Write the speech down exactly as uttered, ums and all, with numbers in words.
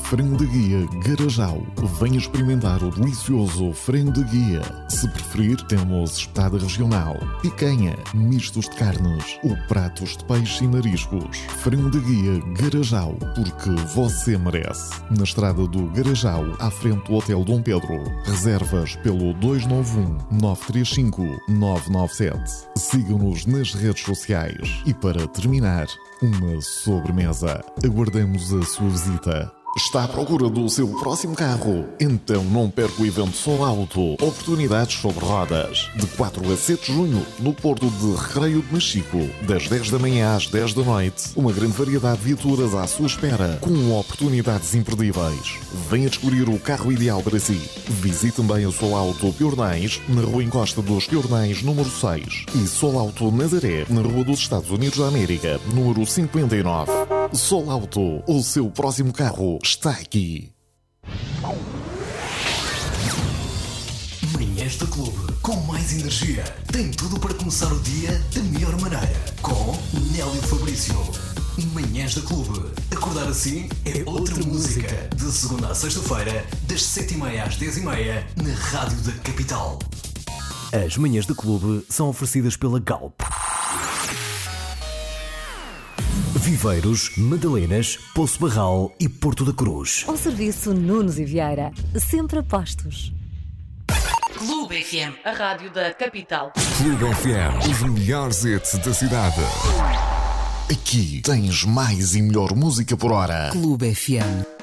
Frango de Guia Garajal. Venha experimentar o delicioso frango de guia. Se preferir, temos espetada regional, picanha, mistos de carnes ou pratos de peixe e mariscos. Frango de Guia Garajal, porque você merece. Na estrada do Garajal, à frente do Hotel Dom Pedro. Reservas pelo dois nove um, nove três cinco, nove nove sete. Sigam-nos nas redes sociais. E para terminar, uma sobremesa. Aguardamos a sua visita. Está à procura do seu próximo carro? Então não perca o evento Sol Auto. Oportunidades sobre rodas. De quatro a sete de junho, no Porto de Recreio de Machico. Das dez da manhã às dez da noite. Uma grande variedade de viaturas à sua espera, com oportunidades imperdíveis. Venha descobrir o carro ideal para si. Visite também a Sol Auto Piornais, na Rua Encosta dos Piornais, número seis. E Sol Auto Nazaré, na Rua dos Estados Unidos da América, número cinquenta e nove. Sol Auto, o seu próximo carro está aqui. Manhãs do Clube, com mais energia. Tem tudo para começar o dia da melhor maneira. Com Nélio Fabrício. Manhãs do Clube. Acordar assim é outra música. De segunda a sexta-feira, das sete e meia às dez e meia, na Rádio da Capital. As Manhãs do Clube são oferecidas pela Galp. Viveiros, Madalenas, Poço Barral e Porto da Cruz. Ao serviço Nunes e Vieira, sempre a postos. Clube F M, a rádio da capital. Clube F M, os melhores hits da cidade. Aqui tens mais e melhor música por hora. Clube F M.